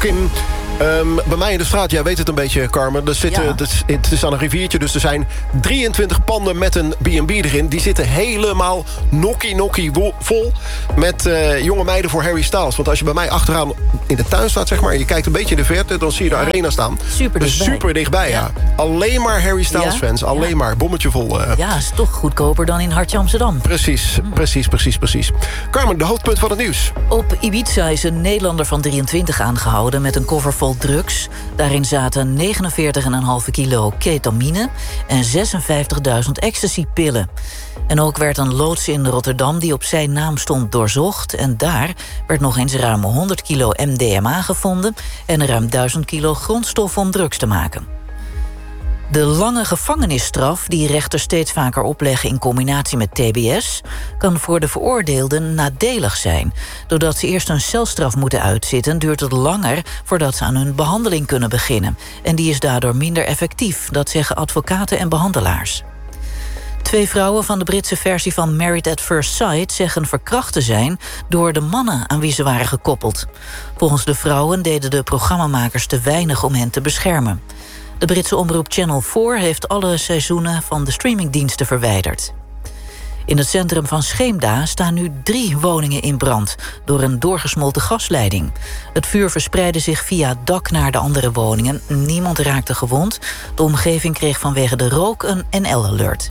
Kim. Bij mij in de straat, jij weet het een beetje, Carmen. Het is aan een riviertje, dus er zijn 23 panden met een B&B erin. Die zitten helemaal nokkie vol met jonge meiden voor Harry Styles. Want als je bij mij achteraan in de tuin staat, zeg maar, en je kijkt een beetje in de verte, dan zie je de arena staan. Super dichtbij, ja. Alleen maar Harry Styles fans, alleen maar. Bommetje vol. Ja, is toch goedkoper dan in Hartje Amsterdam. Precies. Carmen, de hoofdpunt van het nieuws. Op Ibiza is een Nederlander van 23 aangehouden met een koffer vol drugs. Daarin zaten 49,5 kilo ketamine en 56.000 ecstasy-pillen. En ook werd een loods in Rotterdam die op zijn naam stond doorzocht. En daar werd nog eens ruim 100 kilo MDMA gevonden en ruim 1000 kilo grondstof om drugs te maken. De lange gevangenisstraf die rechters steeds vaker opleggen in combinatie met TBS kan voor de veroordeelden nadelig zijn. Doordat ze eerst een celstraf moeten uitzitten, duurt het langer voordat ze aan hun behandeling kunnen beginnen. En die is daardoor minder effectief, dat zeggen advocaten en behandelaars. 2 vrouwen van de Britse versie van Married at First Sight zeggen verkracht te zijn door de mannen aan wie ze waren gekoppeld. Volgens de vrouwen deden de programmamakers te weinig om hen te beschermen. De Britse omroep Channel 4 heeft alle seizoenen van de streamingdiensten verwijderd. In het centrum van Scheemda staan nu 3 woningen in brand door een doorgesmolten gasleiding. Het vuur verspreidde zich via het dak naar de andere woningen. Niemand raakte gewond. De omgeving kreeg vanwege de rook een NL-alert.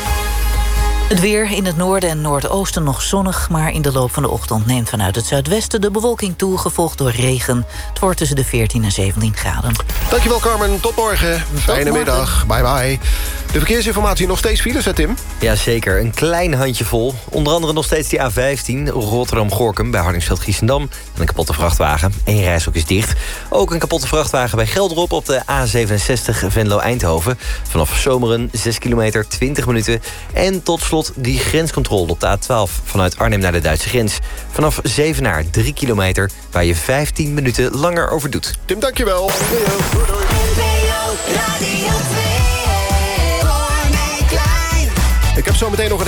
Het weer in het noorden en noordoosten nog zonnig, maar in de loop van de ochtend neemt vanuit het zuidwesten de bewolking toe, gevolgd door regen. Het wordt tussen de 14 en 17 graden. Dankjewel, Carmen. Tot morgen. Fijne middag. Bye bye. De verkeersinformatie nog steeds files, hè, Tim? Jazeker, een klein handjevol. Onder andere nog steeds die A15, Rotterdam-Gorkum bij Hardingsveld-Giessendam. En een kapotte vrachtwagen. 1 reishok is dicht. Ook een kapotte vrachtwagen bij Gelderop op de A67 Venlo-Eindhoven. Vanaf Zomeren 6 kilometer, 20 minuten. En tot slot die grenscontrole op de A12 vanuit Arnhem naar de Duitse grens. Vanaf Zevenaar 3 kilometer, waar je 15 minuten langer over doet. Tim, dankjewel. Doei. Ik heb zo meteen nog een